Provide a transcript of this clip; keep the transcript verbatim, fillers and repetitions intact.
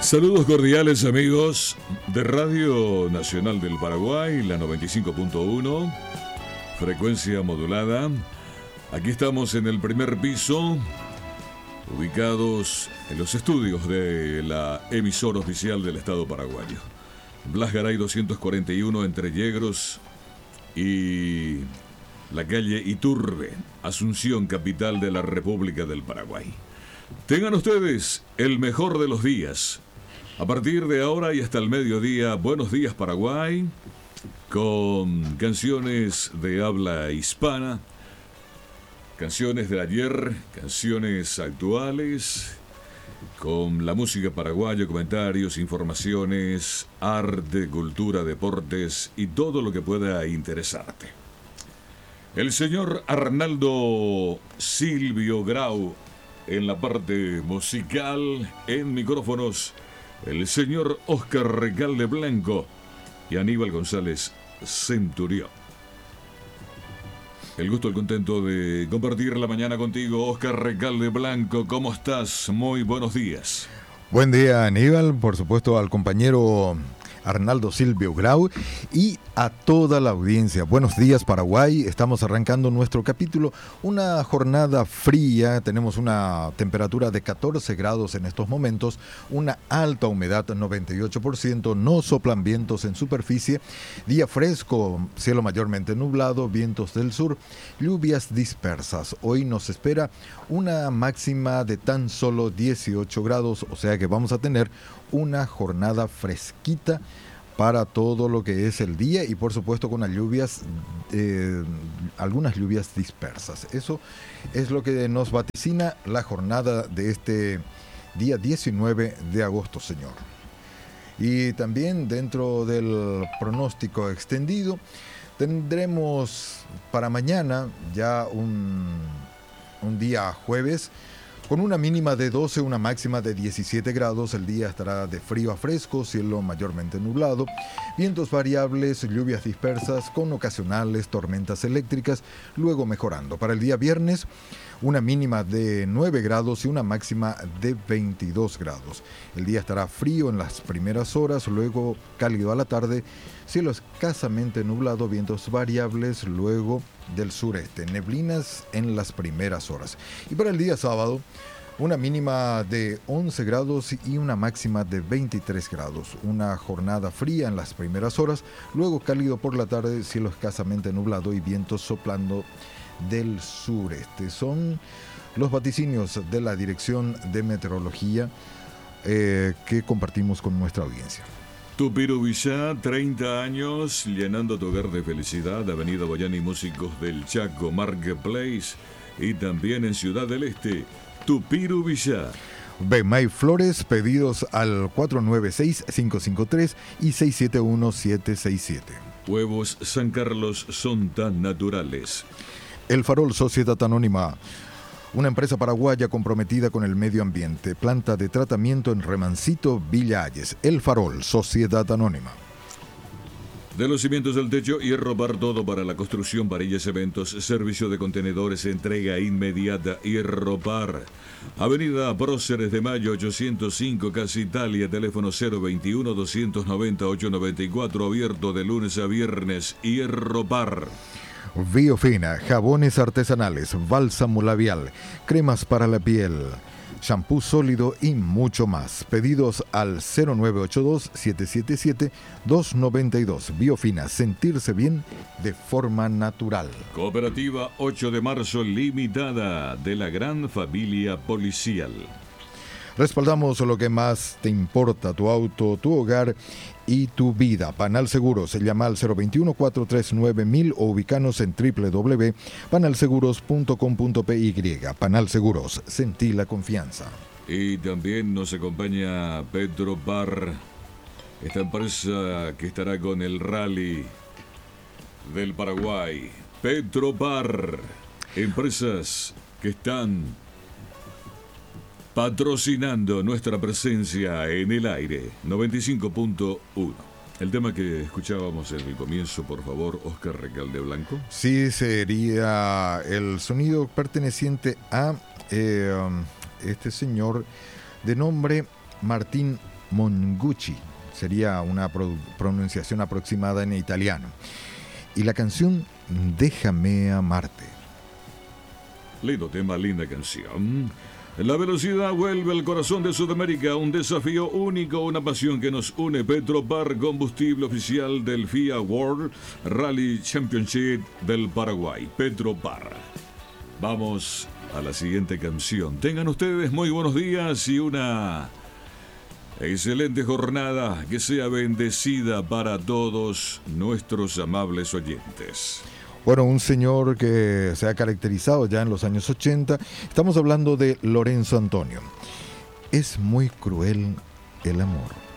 Saludos cordiales amigos de Radio Nacional del Paraguay, la noventa y cinco punto uno, frecuencia modulada. Aquí estamos en el primer piso, ubicados en los estudios de la emisora oficial del Estado paraguayo. Blas Garay doscientos cuarenta y uno entre Yegros y la calle Iturbe, Asunción, capital de la República del Paraguay. Tengan ustedes el mejor de los días. A partir de ahora y hasta el mediodía, Buenos Días Paraguay, con canciones de habla hispana, canciones de ayer, canciones actuales, con la música paraguaya, comentarios, informaciones, arte, cultura, deportes y todo lo que pueda interesarte. El señor Arnaldo Silvio Grau en la parte musical, en micrófonos, el señor Oscar Recalde Blanco y Aníbal González Centurión. El gusto, el contento de compartir la mañana contigo, Oscar Recalde Blanco. ¿Cómo estás? Muy buenos días. Buen día, Aníbal. Por supuesto, al compañero Arnaldo Silvio Grau y a toda la audiencia. Buenos días, Paraguay. Estamos arrancando nuestro capítulo. Una jornada fría. Tenemos una temperatura de catorce grados en estos momentos. Una alta humedad, noventa y ocho por ciento. No soplan vientos en superficie. Día fresco, cielo mayormente nublado, vientos del sur, lluvias dispersas. Hoy nos espera una máxima de tan solo dieciocho grados, o sea que vamos a tener una jornada fresquita para todo lo que es el día y por supuesto con las lluvias, eh, algunas lluvias dispersas. Eso es lo que nos vaticina la jornada de este día diecinueve de agosto, señor. Y también dentro del pronóstico extendido tendremos para mañana ya un, un día jueves, con una mínima de doce, una máxima de diecisiete grados. El día estará de frío a fresco, cielo mayormente nublado, vientos variables, lluvias dispersas con ocasionales tormentas eléctricas, luego mejorando. Para el día viernes, una mínima de nueve grados y una máxima de veintidós grados. El día estará frío en las primeras horas, luego cálido a la tarde, cielo escasamente nublado, vientos variables, luego del sureste, neblinas en las primeras horas. Y para el día sábado, una mínima de once grados y una máxima de veintitrés grados. Una jornada fría en las primeras horas, luego cálido por la tarde, cielo escasamente nublado y vientos soplando del sureste. Son los vaticinios de la Dirección de Meteorología eh, que compartimos con nuestra audiencia. Tupiru Villá, treinta años, llenando tu hogar de felicidad. Avenida Boyani, Músicos del Chaco, Marketplace y también en Ciudad del Este. Tupiru Villá. Bemay Flores, pedidos al cuatro nueve seis, cinco cinco tres y seis siete uno, siete seis siete. Huevos San Carlos son tan naturales. El Farol, Sociedad Anónima, una empresa paraguaya comprometida con el medio ambiente. Planta de tratamiento en Remancito, Villa Ayes. El Farol, Sociedad Anónima. De los cimientos del techo, Hierro Par, todo para la construcción, varillas, eventos, servicio de contenedores, entrega inmediata. Hierro Par. Avenida Próceres de Mayo ochocientos cinco, Casa Italia, teléfono cero veintiuno, doscientos noventa, ochocientos noventa y cuatro, abierto de lunes a viernes. Hierro Par. Biofina, jabones artesanales, bálsamo labial, cremas para la piel, shampoo sólido y mucho más. Pedidos al cero nueve ocho dos, siete siete siete, dos nueve dos. Biofina, sentirse bien de forma natural. Cooperativa ocho de marzo limitada de la gran familia policial. Respaldamos lo que más te importa, tu auto, tu hogar y tu vida. Panal Seguros, se llama al cero veintiuno, cuatrocientos treinta y nueve mil o ubicanos en doble u doble u doble u punto panal seguros punto com punto p y. Panal Seguros, sentí la confianza. Y también nos acompaña Petropar, esta empresa que estará con el Rally del Paraguay. Petropar, empresas que están patrocinando nuestra presencia en el aire. Noventa y cinco punto uno. El tema que escuchábamos en el comienzo, por favor, Oscar Recalde Blanco. Sí, sería el sonido perteneciente a eh, este señor de nombre Martín Mongucci, sería una pro- pronunciación aproximada en italiano. Y la canción Déjame amarte. Lindo tema, linda canción. La velocidad vuelve al corazón de Sudamérica, un desafío único, una pasión que nos une. Petrobras, combustible oficial del F I A World Rally Championship del Paraguay. Petrobras. Vamos a la siguiente canción. Tengan ustedes muy buenos días y una excelente jornada, que sea bendecida para todos nuestros amables oyentes. Bueno, un señor que se ha caracterizado ya en los años ochenta, estamos hablando de Lorenzo Antonio. Es muy cruel el amor.